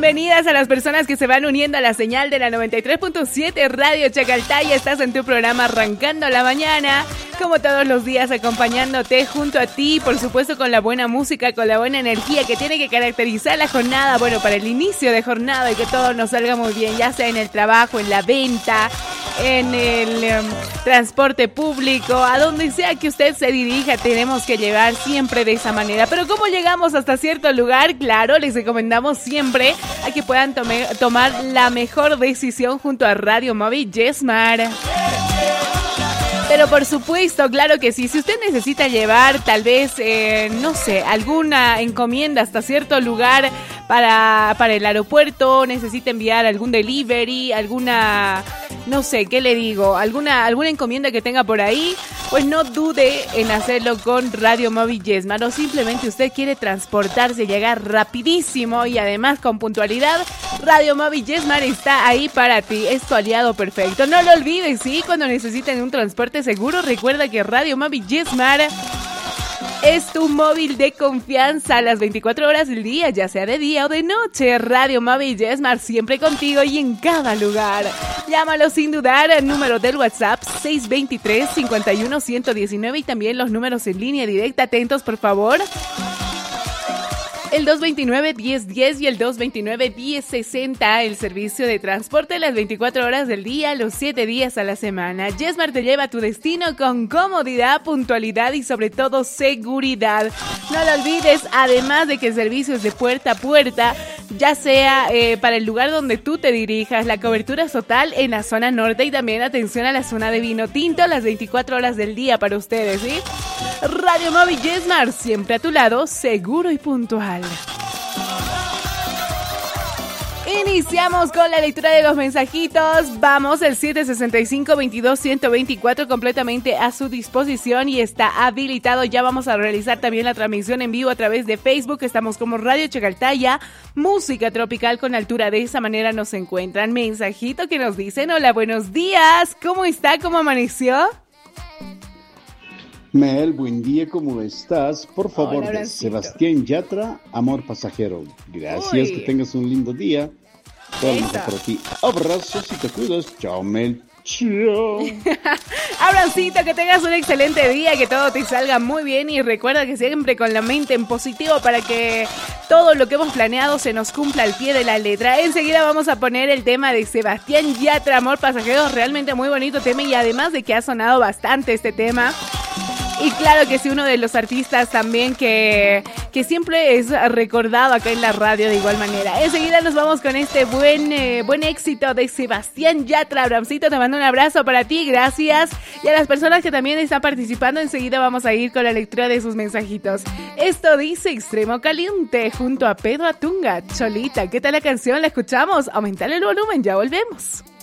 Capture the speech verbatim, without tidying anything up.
bienvenidas a las personas que se van uniendo a la señal de la noventa y tres punto siete Radio Chacaltaya. Estás en tu programa Arrancando la Mañana, como todos los días acompañándote junto a ti, por supuesto con la buena música, con la buena energía que tiene que caracterizar la jornada, bueno, para el inicio de jornada y que todo nos salga muy bien, ya sea en el trabajo, en la venta, en el um, transporte público, a donde sea que usted se dirija, tenemos que llevar siempre de esa manera. Pero ¿cómo llegamos hasta cierto lugar? Claro, les recomendamos siempre a que puedan tome, tomar la mejor decisión junto a Radio Móvil Yesmar. Pero por supuesto, claro que sí, si usted necesita llevar tal vez, eh, no sé, alguna encomienda hasta cierto lugar para, para el aeropuerto, necesita enviar algún delivery, alguna, no sé, ¿qué le digo? Alguna, alguna encomienda que tenga por ahí, pues no dude en hacerlo con Radio Móvil Yesmar. O simplemente usted quiere transportarse, llegar rapidísimo y además con puntualidad, Radio Móvil Yesmar está ahí para ti, es tu aliado perfecto. No lo olvides, ¿sí? Cuando necesiten un transporte seguro, recuerda que Radio Móvil Yesmar es tu móvil de confianza las veinticuatro horas del día, ya sea de día o de noche. Radio Móvil Yesmar siempre contigo y en cada lugar. Llámalo sin dudar al número del WhatsApp seis dos tres, cinco uno, uno uno nueve y también los números en línea directa. Atentos, por favor. El dos dos nueve, diez diez y el dos dos nueve, diez sesenta, el servicio de transporte las veinticuatro horas del día, los siete días a la semana. Yesmar te lleva a tu destino con comodidad, puntualidad y sobre todo seguridad. No lo olvides, además de que el servicio es de puerta a puerta, ya sea eh, para el lugar donde tú te dirijas, la cobertura es total en la zona norte y también atención a la zona de vino tinto las veinticuatro horas del día para ustedes, ¿sí? Radio Móvil Yesmar, siempre a tu lado, seguro y puntual. Iniciamos con la lectura de los mensajitos. Vamos, el siete seis cinco, veintidós, ciento veinticuatro completamente a su disposición y está habilitado. Ya vamos a realizar también la transmisión en vivo a través de Facebook. Estamos como Radio Chacaltaya, música tropical con altura. De esa manera nos encuentran. Mensajito que nos dicen: hola, buenos días. ¿Cómo está? ¿Cómo amaneció? Mel, buen día, ¿cómo estás? Por favor, Hola, de Sebastián Yatra, Amor Pasajero. Gracias, Uy. que tengas un lindo día. Todo por ti. Abrazos y te cuidas. Chao, Mel. Chao. Abrancito, que tengas un excelente día, que todo te salga muy bien y recuerda que siempre con la mente en positivo para que todo lo que hemos planeado se nos cumpla al pie de la letra. Enseguida vamos a poner el tema de Sebastián Yatra, Amor Pasajero, realmente muy bonito tema y además de que ha sonado bastante este tema. Y claro que sí, uno de los artistas también que, que siempre es recordado acá en la radio de igual manera. Enseguida nos vamos con este buen, eh, buen éxito de Sebastián Yatra. Abramcito, te mando un abrazo para ti, gracias. Y a las personas que también están participando, enseguida vamos a ir con la lectura de sus mensajitos. Esto dice Extremo Caliente junto a Pedro Atunga. Cholita, ¿qué tal la canción? ¿La escuchamos? Aumentale el volumen, ya volvemos.